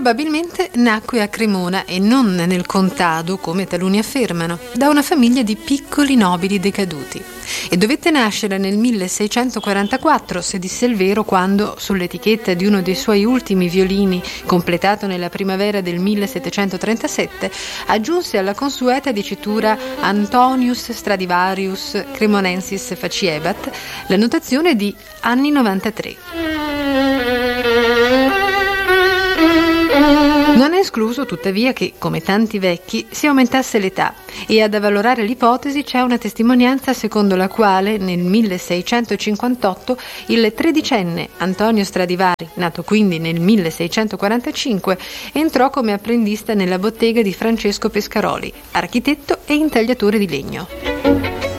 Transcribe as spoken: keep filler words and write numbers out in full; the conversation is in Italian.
Probabilmente nacque a Cremona e non nel contado, come taluni affermano, da una famiglia di piccoli nobili decaduti. E dovette nascere nel milleseicentoquarantaquattro, se disse il vero, quando, sull'etichetta di uno dei suoi ultimi violini, completato nella primavera del millesettecentotrentasette, aggiunse alla consueta dicitura Antonius Stradivarius Cremonensis Faciebat la notazione di anni novantatré. Non è escluso, tuttavia, che, come tanti vecchi, si aumentasse l'età, e ad avvalorare l'ipotesi c'è una testimonianza secondo la quale nel milleseicentocinquantotto il tredicenne Antonio Stradivari, nato quindi nel milleseicentoquarantacinque, entrò come apprendista nella bottega di Francesco Pescaroli, architetto e intagliatore di legno.